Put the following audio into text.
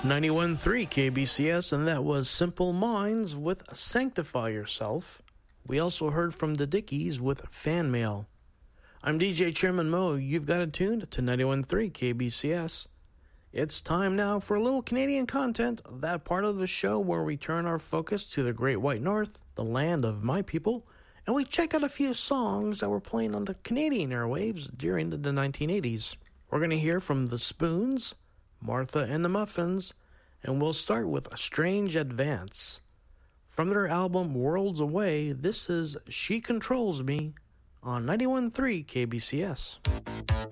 91.3 KBCS, and that was Simple Minds with Sanctify Yourself. We also heard from the Dickies with Fan Mail. I'm DJ Chairman Mo. You've got it tuned to 91.3 KBCS. It's time now for a little Canadian content, that part of the show where we turn our focus to the Great White North, the land of my people, and we check out a few songs that were playing on the Canadian airwaves during the 1980s. We're going to hear from The Spoons, Martha and the Muffins, and we'll start with A Strange Advance. From their album Worlds Away, this is She Controls Me on 91.3 KBCS.